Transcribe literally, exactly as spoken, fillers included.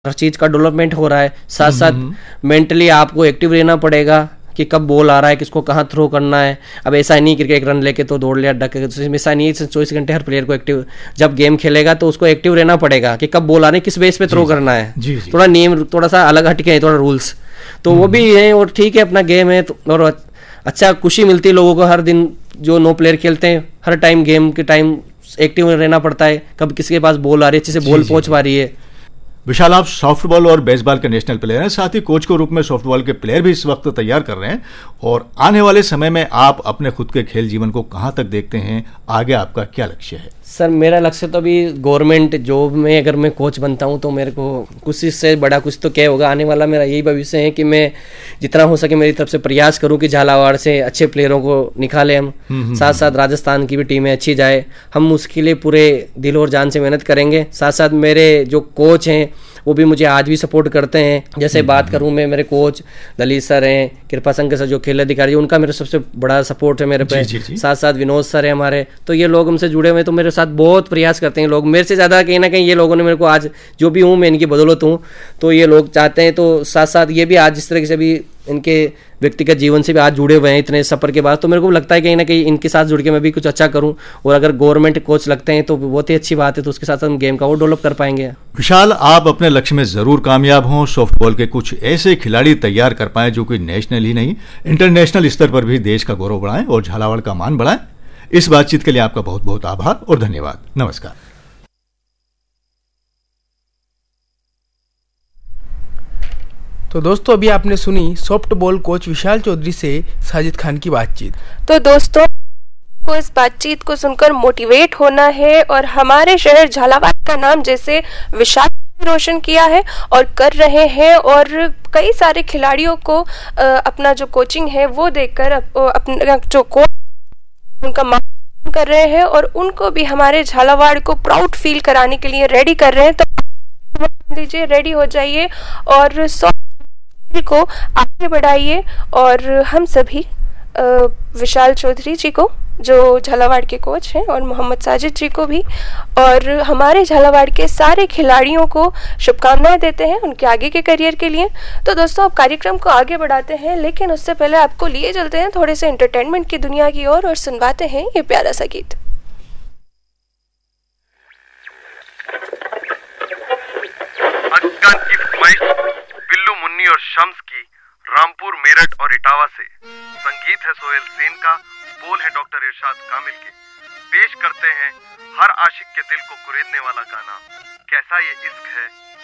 हर चीज़ का डेवलपमेंट हो रहा है। साथ साथ मेंटली आपको एक्टिव रहना पड़ेगा कि कब बॉल आ रहा है, किसको कहाँ थ्रो करना है। अब ऐसा नहीं क्रिकेट एक रन लेके तो दौड़ लिया अड्डा के, तो ऐसा नहीं है। चौबीस घंटे हर प्लेयर को एक्टिव, जब गेम खेलेगा तो उसको एक्टिव रहना पड़ेगा कि कब बॉल आ रही है, किस बेस पे थ्रो करना है। जी, जी। थोड़ा नियम थोड़ा सा अलग हटके है, थोड़ा रूल्स तो वो भी है। और ठीक है, अपना गेम है तो, और अच्छा खुशी मिलती है लोगों को। हर दिन जो नो प्लेयर खेलते हैं, हर टाइम गेम के टाइम एक्टिव रहना पड़ता है, कब किसके पास बॉल आ रही है, अच्छे से बॉल पहुंच पा रही है। विशाल, आप सॉफ्टबॉल और बेसबॉल के नेशनल प्लेयर हैं, साथ ही कोच के रूप में सॉफ्टबॉल के प्लेयर भी इस वक्त तैयार कर रहे हैं, और आने वाले समय में आप अपने खुद के खेल जीवन को कहां तक देखते हैं? आगे आपका क्या लक्ष्य है? सर, मेरा लक्ष्य तो अभी गवर्नमेंट जॉब में अगर मैं कोच बनता हूं तो मेरे को कुछ इससे बड़ा कुछ तो क्या होगा। आने वाला मेरा यही भविष्य है कि मैं जितना हो सके मेरी तरफ से प्रयास करूं कि झालावाड़ से अच्छे प्लेयरों को निकालें हम। साथ साथ राजस्थान की भी टीमें अच्छी जाए, हम उसके लिए पूरे दिल और जान से मेहनत करेंगे। साथ साथ मेरे जो कोच हैं वो भी मुझे आज भी सपोर्ट करते हैं। जैसे बात करूं मैं, मेरे कोच ललित सर हैं, कृपा शंकर सर जो खेल अधिकारी, उनका मेरे सबसे बड़ा सपोर्ट है मेरे पे। साथ साथ विनोद सर है हमारे, तो ये लोग हमसे जुड़े हुए हैं, तो मेरे साथ बहुत प्रयास करते हैं लोग। मेरे से ज़्यादा कहीं ना कहीं ये लोगों ने मेरे को आज जो भी हूँ मैं इनकी बदौलत हूँ, तो ये लोग चाहते हैं। तो साथ साथ ये भी आज जिस तरह से भी इनके व्यक्तिगत जीवन से भी आज जुड़े हुए हैं इतने सफर के बाद, तो मेरे को लगता है कहीं ना कहीं इनके साथ जुड़ के मैं भी कुछ अच्छा करूं। और अगर गवर्नमेंट कोच लगते हैं तो बहुत ही अच्छी बात है, तो उसके साथ हम गेम का वो डेवलप कर पाएंगे। विशाल, आप अपने लक्ष्य में जरूर कामयाब हों, सॉफ्टबॉल के कुछ ऐसे खिलाड़ी तैयार कर पाएं जो कि नेशनल ही नहीं इंटरनेशनल स्तर पर भी देश का गौरव बढ़ाएं और झालावाड़ का मान बढ़ाएं। इस बातचीत के लिए आपका बहुत बहुत आभार और धन्यवाद। नमस्कार। तो दोस्तों, अभी आपने सुनी सॉफ्टबॉल कोच विशाल चौधरी से साजिद खान की बातचीत। तो दोस्तों को इस बातचीत को सुनकर मोटिवेट होना है और हमारे शहर झालावाड़ का नाम जैसे विशाल रोशन किया है और कर रहे हैं, और कई सारे खिलाड़ियों को अपना जो कोचिंग है वो देकर अपना जो कोच उनका मान कर रहे हैं और उनको भी हमारे झालावाड़ को प्राउड फील कराने के लिए रेडी कर रहे हैं। तो लीजिए, रेडी हो जाइए और को आगे बढ़ाइए। और हम सभी विशाल चौधरी जी को जो झालावाड़ के कोच हैं और मोहम्मद साजिद जी को भी और हमारे झालावाड़ के सारे खिलाड़ियों को शुभकामनाएं देते हैं उनके आगे के करियर के लिए। तो दोस्तों, अब कार्यक्रम को आगे बढ़ाते हैं, लेकिन उससे पहले आपको लिए चलते हैं थोड़े से एंटरटेनमेंट की दुनिया की ओर और, और सुनवाते हैं ये प्यारा सा गीत। बिल्लू मुन्नी और शम्स की, रामपुर, मेरठ और इटावा से। संगीत है सोहेल सेन का, बोल है डॉक्टर इरशाद कामिल के। पेश करते हैं हर आशिक के दिल को कुरेदने वाला गाना, कैसा ये इश्क है